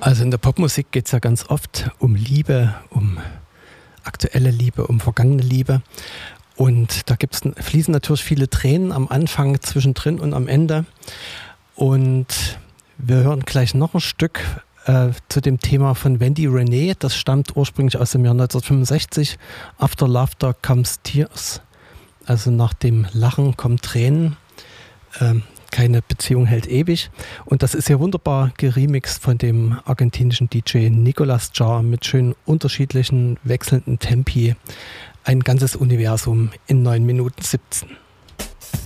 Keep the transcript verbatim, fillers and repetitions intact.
Also in der Popmusik geht es ja ganz oft um Liebe, um aktuelle Liebe, um vergangene Liebe. Und da gibt's, fließen natürlich viele Tränen am Anfang, zwischendrin und am Ende. Und wir hören gleich noch ein Stück äh, zu dem Thema von Wendy Renee. Das stammt ursprünglich aus dem Jahr neunzehnhundertfünfundsechzig. After Laughter comes Tears. Also nach dem Lachen kommen Tränen. Ähm, keine Beziehung hält ewig. Und das ist ja wunderbar geremixt von dem argentinischen D J Nicolas Jar mit schön unterschiedlichen wechselnden Tempi. Ein ganzes Universum in neun Minuten siebzehn.